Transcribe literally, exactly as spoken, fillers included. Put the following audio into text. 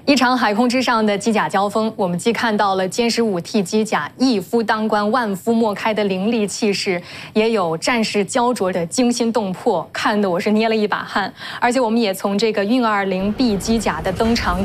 一场海空之上的机甲交锋，我们既看到了歼十五 T 机甲一夫当关、万夫莫开的凌厉气势，也有战事焦灼的惊心动魄，看得我是捏了一把汗。而且我们也从这个运二零 B 机甲的登场。